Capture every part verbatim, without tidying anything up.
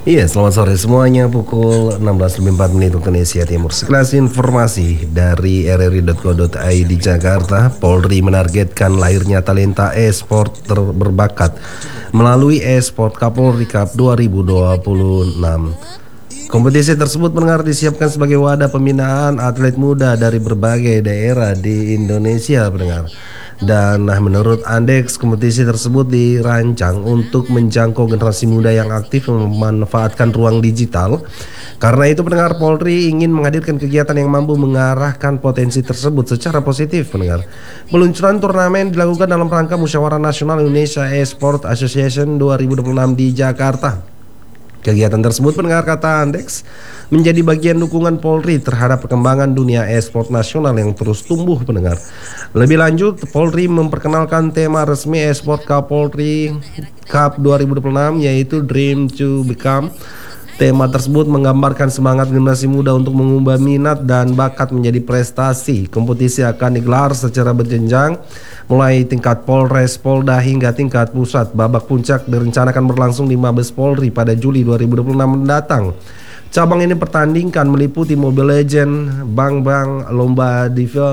Iya, selamat sore semuanya. Pukul enam belas lebih empat menit waktu Indonesia Timur. Sekilas informasi dari r r i titik co titik i d Jakarta. Polri menargetkan lahirnya talenta e-sport berbakat melalui e-sport Kapolri Cup dua ribu dua puluh enam. Kompetisi tersebut mendengar disiapkan sebagai wadah pembinaan atlet muda dari berbagai daerah di Indonesia, pendengar. Dan nah, menurut Andex, kompetisi tersebut dirancang untuk menjangkau generasi muda yang aktif memanfaatkan ruang digital. Karena itu, pendengar, Polri ingin menghadirkan kegiatan yang mampu mengarahkan potensi tersebut secara positif, pendengar. Peluncuran turnamen dilakukan dalam rangka Musyawarah Nasional Indonesia E-Sport Association dua ribu dua puluh enam di Jakarta. Kegiatan tersebut, pendengar, kata Andex, menjadi bagian dukungan Polri terhadap perkembangan dunia e-sport nasional yang terus tumbuh, pendengar. Lebih lanjut, Polri memperkenalkan tema resmi e-sport Kapolri Cup dua ribu dua puluh enam, yaitu Dream to Become. Tema tersebut menggambarkan semangat generasi muda untuk mengubah minat dan bakat menjadi prestasi. Kompetisi akan digelar secara berjenjang, mulai tingkat Polres, Polda hingga tingkat pusat. Babak puncak direncanakan berlangsung di Mabes Polri pada Juli dua ribu dua puluh enam mendatang. Cabang ini pertandingkan meliputi Mobile Legends, Bang-Bang, lomba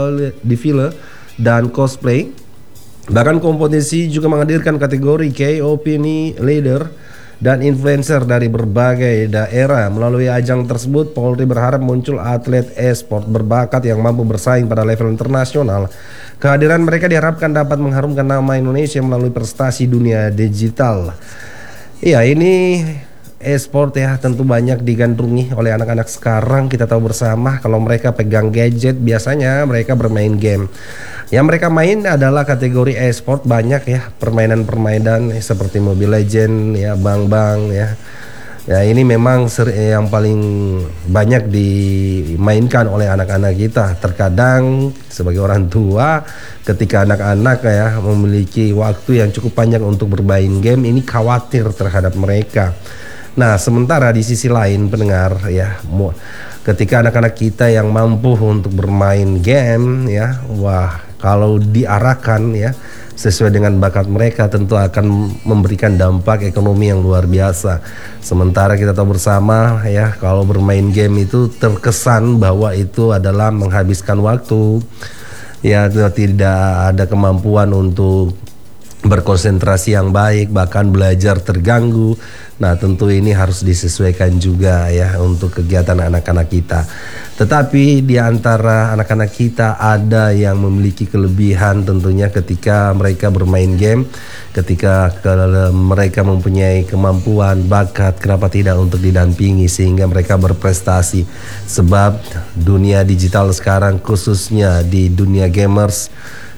defile dan cosplay. Bahkan kompetisi juga menghadirkan kategori Key Opinion Leader dan influencer dari berbagai daerah. Melalui ajang tersebut, Polri berharap muncul atlet e-sport berbakat yang mampu bersaing pada level internasional. Kehadiran mereka diharapkan dapat mengharumkan nama Indonesia melalui prestasi dunia digital. Iya, ini e-sport ya tentu banyak digandrungi oleh anak-anak sekarang. Kita tahu bersama kalau mereka pegang gadget, biasanya mereka bermain game. Yang mereka main adalah kategori e-sport, banyak ya permainan-permainan seperti Mobile Legends ya, Bang-Bang ya. Ya ini memang yang paling banyak dimainkan oleh anak-anak kita. Terkadang sebagai orang tua, ketika anak-anak ya memiliki waktu yang cukup panjang untuk bermain game, ini khawatir terhadap mereka. Nah, sementara di sisi lain, pendengar ya, ketika anak-anak kita yang mampu untuk bermain game ya, wah, kalau diarahkan ya sesuai dengan bakat mereka, tentu akan memberikan dampak ekonomi yang luar biasa. Sementara kita tahu bersama ya, kalau bermain game itu terkesan bahwa itu adalah menghabiskan waktu ya, tidak ada kemampuan untuk berkonsentrasi yang baik, bahkan belajar terganggu. Nah, tentu ini harus disesuaikan juga ya untuk kegiatan anak-anak kita. Tetapi di antara anak-anak kita ada yang memiliki kelebihan tentunya ketika mereka bermain game, ketika ke- mereka mempunyai kemampuan, bakat, kenapa tidak untuk didampingi sehingga mereka berprestasi. Sebab dunia digital sekarang, khususnya di dunia gamers,